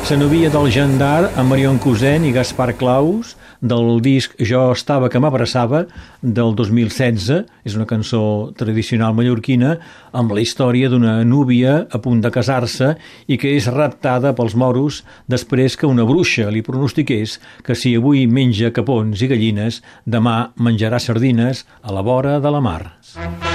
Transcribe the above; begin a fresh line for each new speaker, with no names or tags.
La novia del Gendar, amb Marion Cousin i Gaspar Claus, del disc Jo estava que m'abraçava, del 2016. És una cançó tradicional mallorquina amb la història d'una núvia a punt de casar-se i que és raptada pels moros després que una bruixa li pronostiqués que si avui menja capons i gallines, demà menjarà sardines a la vora de la mar.